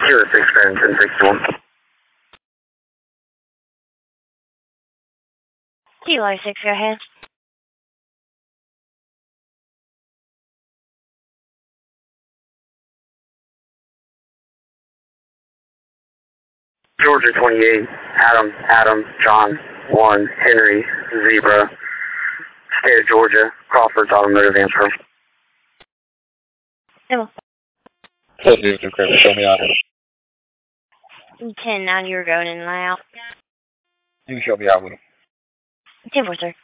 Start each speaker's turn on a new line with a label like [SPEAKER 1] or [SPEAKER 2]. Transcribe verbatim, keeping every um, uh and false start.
[SPEAKER 1] Zero six grand ten sixty one.
[SPEAKER 2] Kilo six, go ahead.
[SPEAKER 1] Georgia twenty eight. Adam Adam John one Henry Zebra. State of Georgia. Crawford's Automotive Answer.
[SPEAKER 2] Hello.
[SPEAKER 3] Close news to Kramer. Show me out.
[SPEAKER 2] ten nine, you were going in and out.
[SPEAKER 3] You can show me out with him.
[SPEAKER 2] ten four, sir.